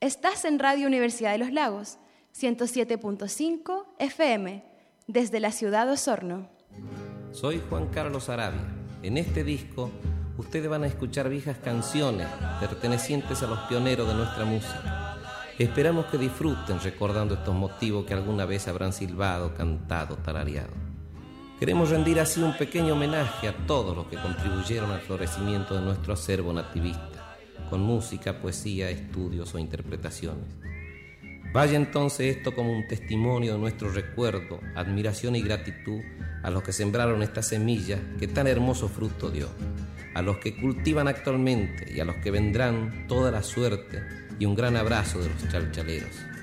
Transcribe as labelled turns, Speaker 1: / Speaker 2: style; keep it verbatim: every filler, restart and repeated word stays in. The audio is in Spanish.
Speaker 1: Estás en Radio Universidad de los Lagos, ciento siete punto cinco F M, desde la ciudad de Osorno.
Speaker 2: Soy Juan Carlos Arabia. En este disco, ustedes van a escuchar viejas canciones pertenecientes a los pioneros de nuestra música. Esperamos que disfruten recordando estos motivos que alguna vez habrán silbado, cantado, tarareado. Queremos rendir así un pequeño homenaje a todos los que contribuyeron al florecimiento de nuestro acervo nativista, con música, poesía, estudios o interpretaciones. Vaya entonces esto como un testimonio de nuestro recuerdo, admiración y gratitud a los que sembraron esta semilla que tan hermoso fruto dio, a los que cultivan actualmente y a los que vendrán toda la suerte y un gran abrazo de los chalchaleros.